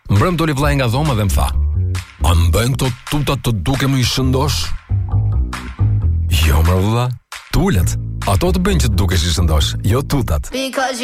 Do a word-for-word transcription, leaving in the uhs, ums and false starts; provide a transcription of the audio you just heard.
Mbrëm doli vllai nga dhoma dhe më tha: "A më bëjnë këto tutat të dukem i shëndosh?" Jo, mërë vlla, tulet. Ato të bëjnë që të dukesh i shëndosh, jo tutat.